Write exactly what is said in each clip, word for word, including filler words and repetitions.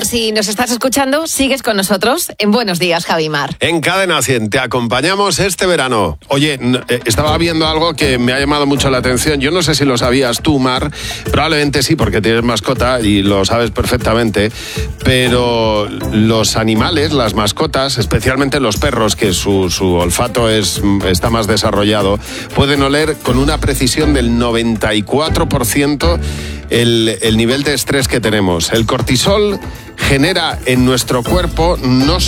si nos estás escuchando, sigues con nosotros en Buenos Días, Javimar. En Cadena cien te acompañamos este verano. Oye, estaba viendo algo que me ha llamado mucho la atención. Yo no sé si lo sabías tú, Mar. Probablemente sí, porque tienes mascota y lo sabes perfectamente. Pero los animales, las mascotas, especialmente los perros, que su, su olfato es, está más desarrollado, pueden oler con una precisión del noventa y cuatro por ciento el, el nivel de estrés que tenemos. El cortisol genera en nuestro cuerpo no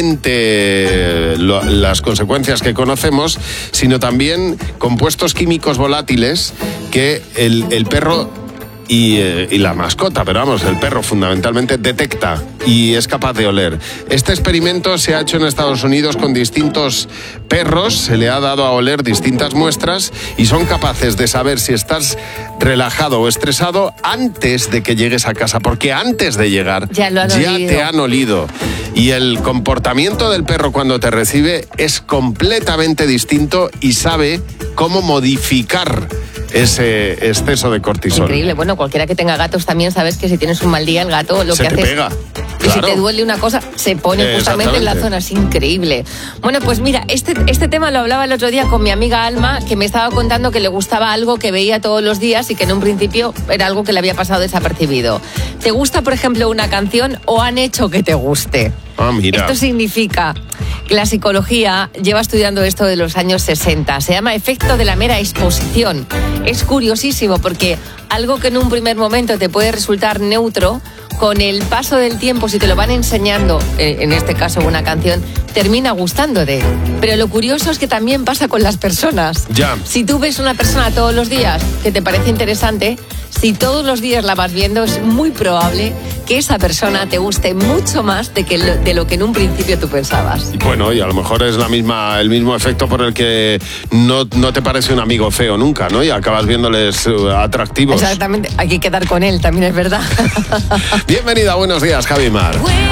solamente lo, las consecuencias que conocemos, sino también compuestos químicos volátiles que el, el perro y, eh, y la mascota, pero vamos, el perro fundamentalmente detecta y es capaz de oler. Este experimento se ha hecho en Estados Unidos con distintos perros, se le ha dado a oler distintas muestras y son capaces de saber si estás relajado o estresado antes de que llegues a casa, porque antes de llegar ya, lo han ya olido. te han olido. Y el comportamiento del perro cuando te recibe es completamente distinto y sabe cómo modificar ese exceso de cortisol. Increíble. Bueno, cualquiera que tenga gatos también sabes que si tienes un mal día, el gato lo se que te hace pega. Y Claro. si te duele una cosa, se pone justamente en la zona. Es increíble. Bueno, pues mira, este, este tema lo hablaba el otro día con mi amiga Alma, que me estaba contando que le gustaba algo que veía todos los días y que en un principio era algo que le había pasado desapercibido. ¿Te gusta, por ejemplo, una canción o han hecho que te guste? Ah, mira. Esto significa que la psicología lleva estudiando esto de los años sesenta. Se llama efecto de la mera exposición. Es curiosísimo porque algo que en un primer momento te puede resultar neutro, con el paso del tiempo, si te lo van enseñando, en este caso una canción, termina gustándote. Pero lo curioso es que también pasa con las personas. Ya. Si tú ves una persona todos los días que te parece interesante, si todos los días la vas viendo, es muy probable que esa persona te guste mucho más de, que lo, de lo que en un principio tú pensabas. Bueno, y a lo mejor es la misma, el mismo efecto por el que no, no te parece un amigo feo nunca, ¿no? Y acabas viéndoles uh, atractivos. Exactamente, hay que quedar con él, también es verdad. Bienvenida, buenos días, Javimar.